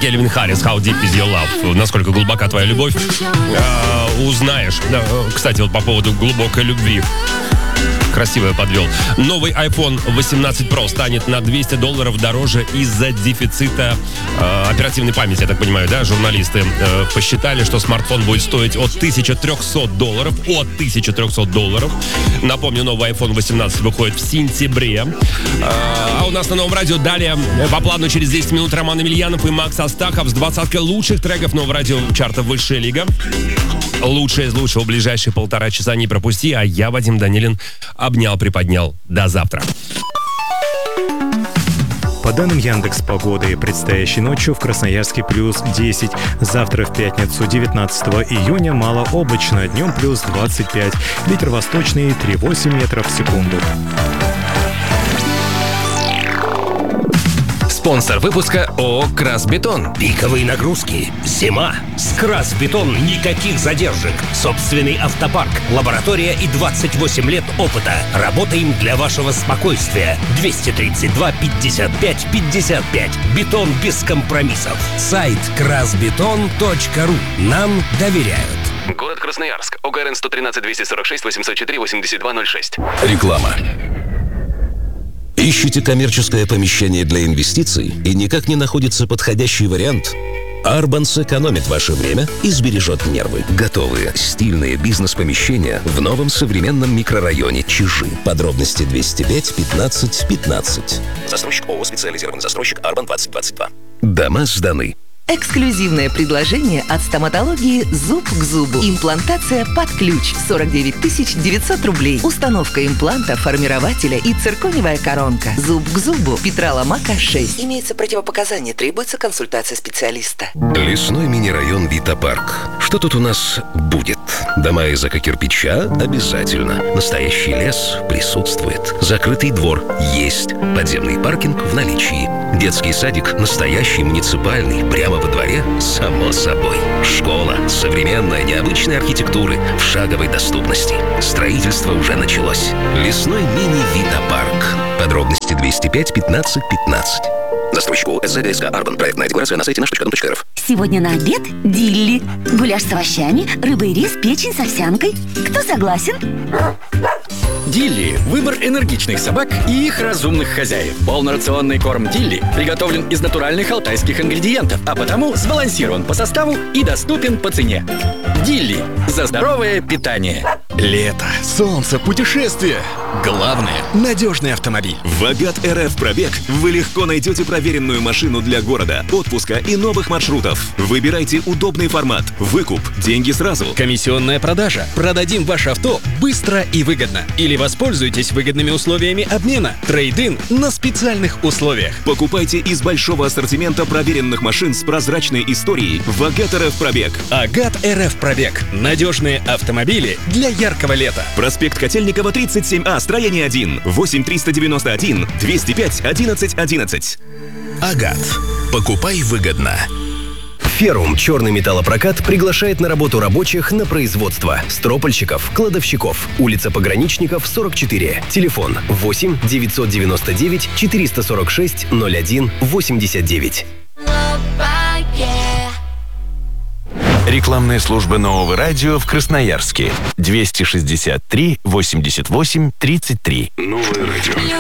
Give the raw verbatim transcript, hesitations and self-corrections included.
Кельвин Харрис, How Deep Is Your Love? Насколько глубока твоя любовь? Э, узнаешь. Кстати, вот по поводу глубокой любви. Красиво я подвел. Новый iPhone восемнадцать Pro станет на двести долларов дороже из-за дефицита э, оперативной памяти, я так понимаю, да? Журналисты э, посчитали, что смартфон будет стоить от тысячи трехсот долларов. От тысячи трехсот долларов. Напомню, новый iPhone восемнадцать выходит в сентябре. Э, а у нас на Новом радио далее по плану через десять минут Роман Емельянов и Макс Астахов с двадцаткой лучших треков Нового радио чарта «Высшая лига». Лучшее из лучшего в ближайшие полтора часа не пропусти, а я, Вадим Данилин, обнял, приподнял. До завтра. По данным Яндекс.Погоды, предстоящей ночью в Красноярске плюс десять. Завтра в пятницу, девятнадцатого июня, малооблачно, днем плюс двадцать пять. Ветер восточный три целых восемь метров в секунду. Спонсор выпуска ООО «Красбетон». Пиковые нагрузки. Зима. С «Красбетон» никаких задержек. Собственный автопарк, лаборатория и двадцать восемь лет опыта. Работаем для вашего спокойствия. двести тридцать два пятьдесят пять пятьдесят пять. Бетон без компромиссов. Сайт красбетон точка ру. Нам доверяют. Город Красноярск. ОГРН сто тринадцать двести сорок шесть восемьсот четыре восемьдесят два ноль шесть. Реклама. Ищете коммерческое помещение для инвестиций и никак не находится подходящий вариант? Арбан сэкономит ваше время и сбережет нервы. Готовые стильные бизнес-помещения в новом современном микрорайоне Чижи. Подробности двести пять пятнадцать пятнадцать. Застройщик ООО «Специализированный застройщик Арбан двадцать двадцать два». Дома сданы. Эксклюзивное предложение от стоматологии «Зуб к зубу». Имплантация под ключ. сорок девять тысяч девятьсот рублей. Установка импланта, формирователя и циркониевая коронка. Зуб к зубу. Петра Ломака, шесть. Имеется противопоказание. Требуется консультация специалиста. Лесной мини-район Вита-парк. Что тут у нас будет? Дома из эко-кирпича? Обязательно. Настоящий лес присутствует. Закрытый двор есть. Подземный паркинг в наличии. Детский садик настоящий, муниципальный, прямо во дворе, само собой. Школа современной, необычной архитектуры в шаговой доступности. Строительство уже началось. Лесной мини-Вита-парк. Подробности двести пять пятнадцать пятнадцать. Застройщик ООО «СЗГСК Арбан». Проектная декларация на сайте наш точка дом точка эр эф. Сегодня на обед дилли. Гуляш с овощами, рыба и рис, печень с овсянкой. Кто согласен? Дилли – выбор энергичных собак и их разумных хозяев. Полнорационный корм Дилли приготовлен из натуральных алтайских ингредиентов, а потому сбалансирован по составу и доступен по цене. Дилли – за здоровое питание. Лето, солнце, путешествия. Главное – надежный автомобиль. В Агат РФ Пробег вы легко найдете проверенную машину для города, отпуска и новых маршрутов. Выбирайте удобный формат, выкуп, деньги сразу. Комиссионная продажа. Продадим ваше авто быстро и выгодно. Или воспользуйтесь выгодными условиями обмена. Трейд-ин на специальных условиях. Покупайте из большого ассортимента проверенных машин с прозрачной историей в Агат РФ Пробег. Агат РФ Пробег. Надежные автомобили для яркого лета. Проспект Котельникова, тридцать семь А, строение один. восемь триста девяносто один двести пять одиннадцать одиннадцать. Агат. Покупай выгодно. Феррум черный металлопрокат приглашает на работу рабочих на производство. Стропольщиков, кладовщиков. Улица Пограничников, сорок четыре. Телефон восемь девятьсот девяносто девять четыреста сорок шесть ноль один восемьдесят девять. Рекламная служба Нового радио в Красноярске. двести шестьдесят три восемьдесят восемь тридцать три. Новое радио.